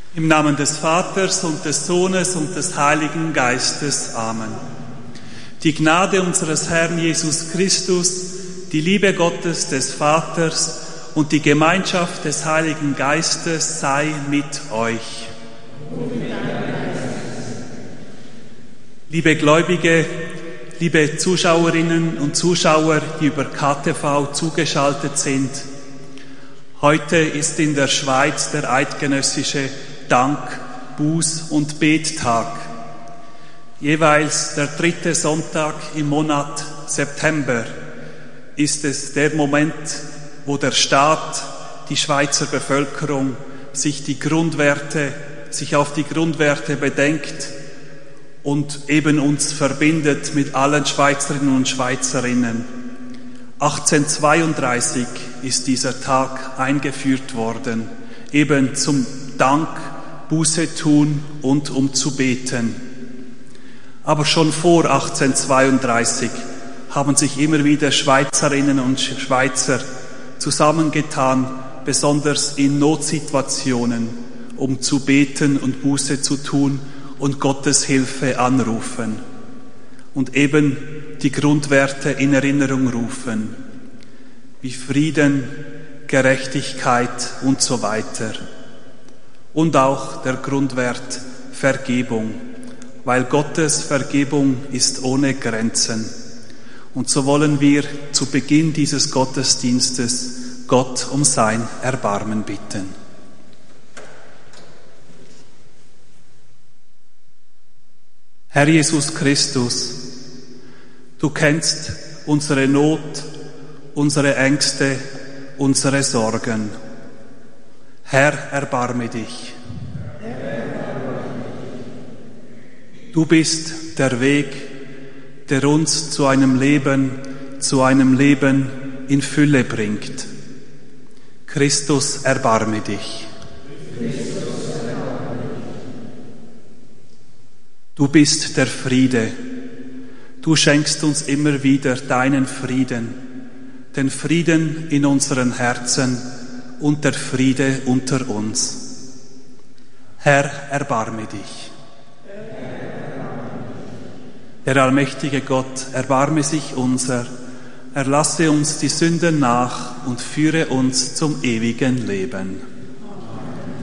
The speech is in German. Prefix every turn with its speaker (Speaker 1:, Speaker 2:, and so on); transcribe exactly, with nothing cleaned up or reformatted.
Speaker 1: Im Namen des Vaters und des Sohnes und des Heiligen Geistes. Amen. Die Gnade unseres Herrn Jesus Christus, die Liebe Gottes des Vaters und die Gemeinschaft des Heiligen Geistes sei mit euch. Liebe Gläubige, liebe Zuschauerinnen und Zuschauer, die über K T V zugeschaltet sind, heute ist in der Schweiz der eidgenössische Dank-, Buß- und Bettag. Jeweils der dritte Sonntag im Monat September ist es der Moment, wo der Staat, die Schweizer Bevölkerung sich die Grundwerte, sich auf die Grundwerte bedenkt und eben uns verbindet mit allen Schweizerinnen und Schweizerinnen. achtzehnhundertzweiunddreißig ist dieser Tag eingeführt worden, eben zum Dank, Buße tun und um zu beten. Aber schon vor achtzehnhundertzweiunddreißig haben sich immer wieder Schweizerinnen und Schweizer zusammengetan, besonders in Notsituationen, um zu beten und Buße zu tun und Gottes Hilfe anrufen und eben die Grundwerte in Erinnerung rufen, wie Frieden, Gerechtigkeit und so weiter. Und auch der Grundwert Vergebung, weil Gottes Vergebung ist ohne Grenzen. Und so wollen wir zu Beginn dieses Gottesdienstes Gott um sein Erbarmen bitten. Herr Jesus Christus, du kennst unsere Not, unsere Ängste, unsere Sorgen. Herr, erbarme dich. Du bist der Weg, der uns zu einem Leben, zu einem Leben in Fülle bringt. Christus, erbarme dich. Du bist der Friede. Du schenkst uns immer wieder deinen Frieden, den Frieden in unseren Herzen und der Friede unter uns. Herr, erbarme dich. Der allmächtige Gott, erbarme sich unser, erlasse uns die Sünden nach und führe uns zum ewigen Leben.